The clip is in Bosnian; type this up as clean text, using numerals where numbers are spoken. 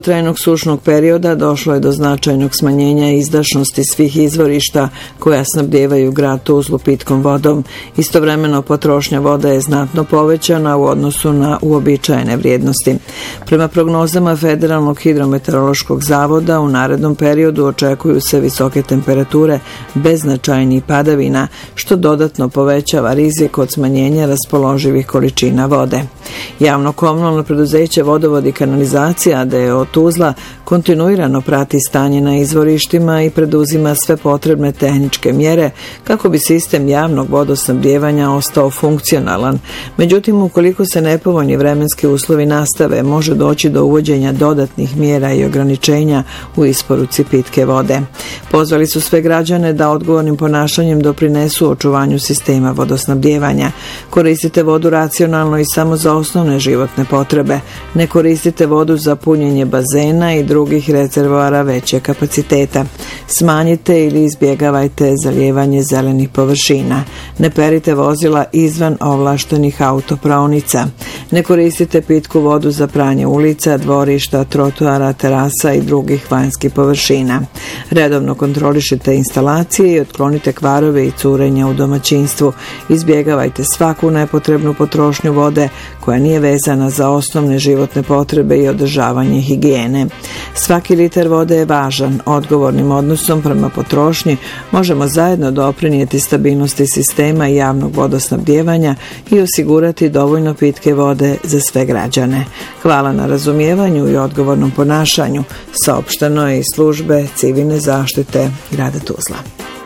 Trajnog sušnog perioda došlo je do značajnog smanjenja izdašnosti svih izvorišta koja snabdijevaju grad Tuzlu pitkom vodom. Istovremeno potrošnja voda je znatno povećana u odnosu na uobičajene vrijednosti. Prema prognozama Federalnog hidrometeorološkog zavoda u narednom periodu očekuju se visoke temperature bez značajnih padavina, što dodatno povećava rizik od smanjenja raspoloživih količina vode. Javno komunalno preduzeće Vodovod i kanalizacija d.o.o. Tuzla kontinuirano prati stanje na izvorištima i preduzima sve potrebne tehničke mjere kako bi sistem javnog vodosnabdijevanja ostao funkcionalan. Međutim, ukoliko se nepovoljni vremenski uslovi nastave, može doći do uvođenja dodatnih mjera i ograničenja u isporuci pitke vode. Pozvali su sve građane da odgovornim ponašanjem doprinesu očuvanju sistema vodosnabdijevanja. Koristite vodu racionalno i samo za osnovne životne potrebe. Ne koristite vodu za punjenje bazena i drugih rezervoara većeg kapaciteta. Smanjite ili izbjegavajte zalijevanje zelenih površina. Ne perite vozila izvan ovlaštenih autopraonica. Ne koristite pitku vodu za pranje ulica, dvorišta, trotoara, terasa i drugih vanjskih površina. Redovno kontrolišite instalacije i otklonite kvarove i curenja u domaćinstvu. Izbjegavajte svaku nepotrebnu potrošnju vode koja nije vezana za osnovne životne potrebe i održavanje higijene. Svaki litar vode je važan. Odgovornim odnosom prema potrošnji možemo zajedno doprinijeti stabilnosti sistema i javnog vodosnabdijevanja i osigurati dovoljno pitke vode za sve građane. Hvala na razumijevanju i odgovornom ponašanju, saopšteno je iz službe civilne zaštite grada Tuzla.